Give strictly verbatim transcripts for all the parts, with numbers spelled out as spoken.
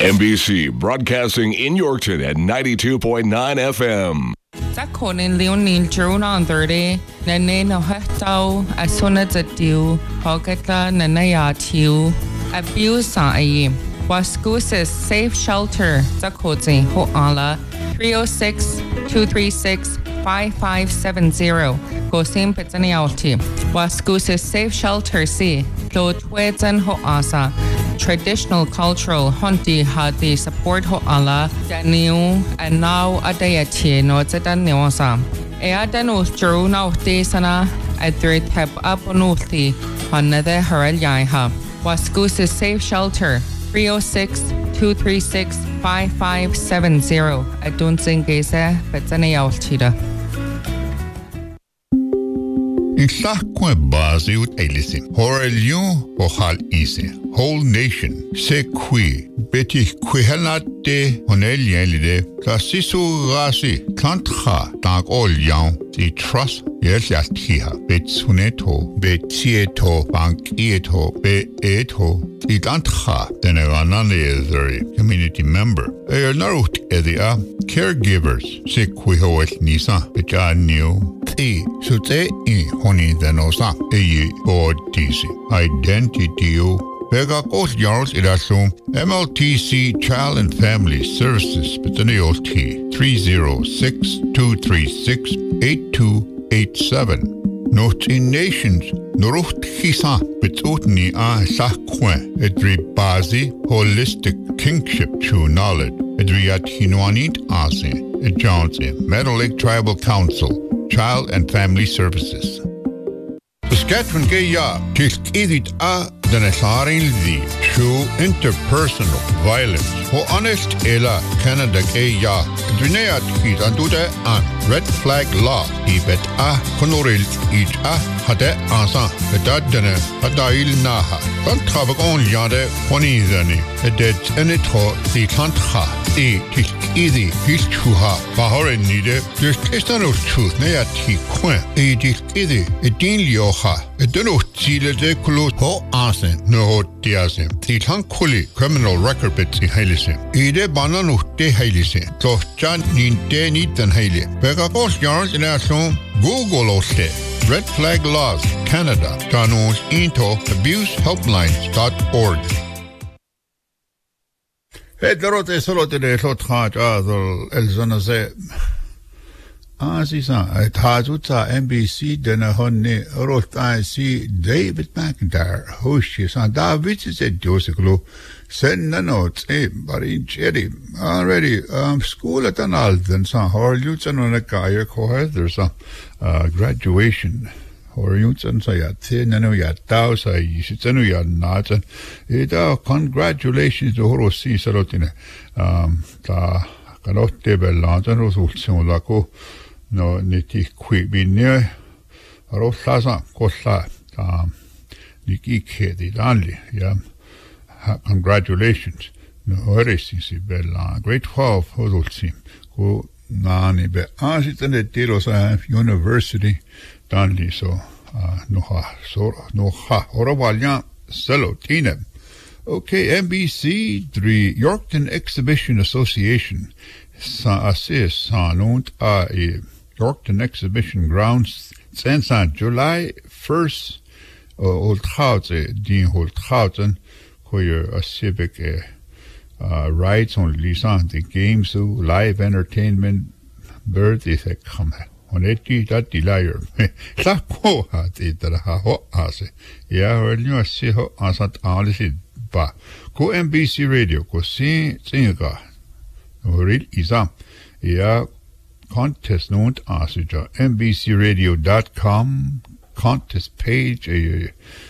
M B C broadcasting in Yorkton at ninety-two point nine F M. Zakonin Leonil Juruna thirty, Nene no Hetau, Asuna Zatiu, Hogata Nanayatiu, Abuse Ai, Waskusis Safe Shelter, Zakozi, Hoala, three oh six, two three six, five five seven zero, Gosim Pizzanialti, Waskusis Safe Shelter C, Lotwedzan Hoasa. Traditional cultural hunti hadi support ho ala daniu and now adayati no tadaniwasa e adanu juruna desana adri tab aponuti hanade haralyaiha waskus safe shelter three oh six, two three six, five five seven zero adun singese petsanayaltida Intlakwe bazi ut elisin. Horelion ohal ise. Whole nation. Se qui. Beti kwihelate honelielide. Klasisu rasi. Kantra. Tank ol yang. The trust. Yeliat kiha. Bet suneto. Bet tieto. Bank ieto. Bet eto. The tantra. Deneranane community member. Ayer narut edia. Caregivers. Se kwihoel nisa. Beja new. E sute I honi denosa e o tisi identity Vega Coast Yards Irasum M L T C Child and Family Services Betani T three oh six, two three six, eight two eight seven Noti Nations Nuruht Hisa Betutni A Sakwe Edri Bazi Holistic Kingship True Knowledge Edriat Hinoanit Ase Edjonse Meadow Lake Tribal Council Child and Family Services. Saskatchewan Gaya Kiskidit A Denesarin the true interpersonal violence. Ho honest Ela Canada Gaya Drineat Kid Andude an Red Flag Law Ibet A Honoril Each A Hade Ansa Bedadene Hadail Naha Tantabak on Yade Honizani Edet Enito the Tantha E Kiskidi Hischuha Bahore Nide There's Kistano truth Neati Quen E Diskidi Edin Lioha Edeno Chile de Kulo Ho Asen No Diasim the Tankuli criminal record bits in Halisim Ede Banano de Halisim So Jan Ninte Nitan Hali Bega Coast Yards in Asom Google Oste Red Flag Laws Canada Janos into abuse helplines dot org Hedrote solote de Lotrat Azol Elzonaze Azisa Tazuta M B C Denahone Rota C David McIntyre Hoshi San David said Joseklo send the notes eh but in cherry already um school at an Alden San Horlutzen on a guy co there's some uh graduation Horlutzen say at ten and we at thousand you know you're not and it uh congratulations to Horosi Salotine um ta Canotte Bellanton Rosultion Laco no niti qui binne Rosaza Costa um Niki Kedi Danley yeah congratulations no racing bella great fall for Rosulsim go nani be asitane Delos University Danley so uh no ha so no ha Orovalyan Salotine. Okay, M B C three Yorkton Exhibition Association sa assist sanunt a Yorkton Exhibition Grounds since on July first old house din old house where a civic uh rides on lisan the games so live entertainment birthday that come on it that liar la ko ha it ha ho ase yeah well you see ho asat analysis ba ko M B C radio ko si singa real isa yeah contest known as M B C radio dot com contest page a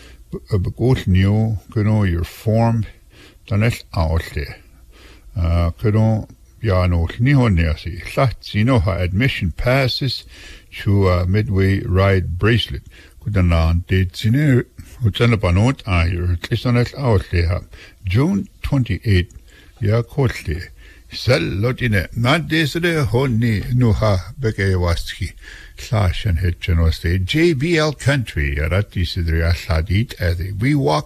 go new kuno your form tanet out there uh kuno ya no ni honesi sino ha admission passes to a midway ride bracelet kudanan date sine utana panot a your tanet out there June twenty-eighth ya kotle Sel lotine not desde honni nuha bekewaski slash and hitchen was the J B L country arati sidri asadit as we walk